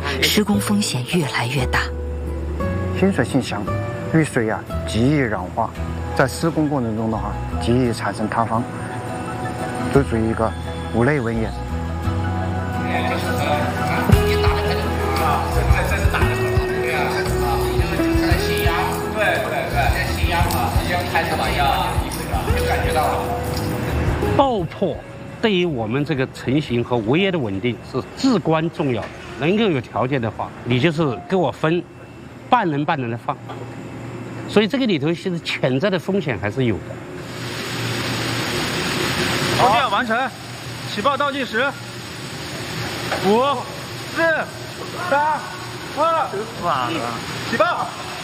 施工风险越来越大。 新水性强，遇水极易氧化，在施工过程中的话，极易产生塌方，都属于一个五类危险。 这是打的很好，对啊，就是在吸压，对，在吸压嘛，已经开始把压就感觉到了。 爆破对于我们这个成型和物业的稳定是至关重要的。能够有条件的话，你就是给我分半人半人的放。所以这个里头其实潜在的风险还是有的。 构建完成，起爆倒计时，5、4、3、2、1，起爆！